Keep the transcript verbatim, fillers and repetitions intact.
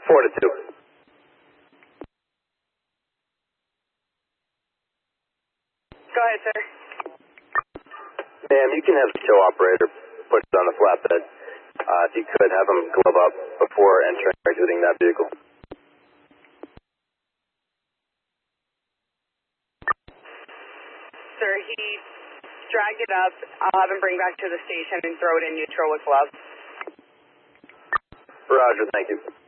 Four to two. Go ahead, sir. Ma'am, you can have the tow operator put it on the flatbed. Uh, if you could, have him glove up before entering or exiting that vehicle. Sir, he dragged it up. I'll have him bring back to the station and throw it in neutral with gloves. Roger, thank you.